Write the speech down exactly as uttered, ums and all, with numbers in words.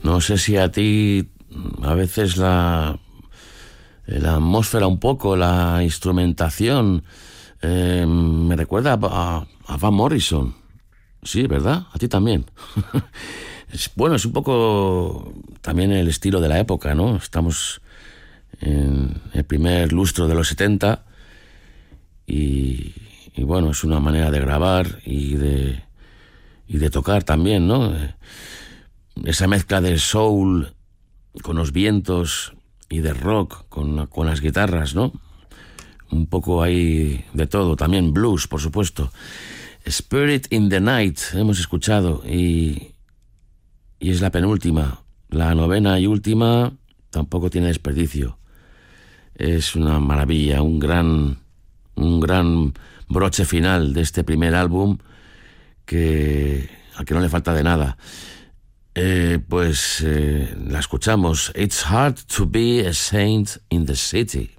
No sé si a ti a veces la, la atmósfera un poco, la instrumentación, eh, me recuerda a, a Van Morrison. Sí, ¿verdad? A ti también. Es, bueno, es un poco también el estilo de la época, ¿no? Estamos en el primer lustro de los setenta y, y bueno, es una manera de grabar y de, y de tocar también, ¿no? Esa mezcla de soul con los vientos y de rock con, con las guitarras, ¿no? Un poco ahí de todo, también blues, por supuesto. Spirit in the Night hemos escuchado y, y es la penúltima. La novena y última tampoco tiene desperdicio. Es una maravilla, un gran, un gran broche final de este primer álbum que, al que no le falta de nada. Eh, pues eh, la escuchamos. It's hard to be a saint in the city.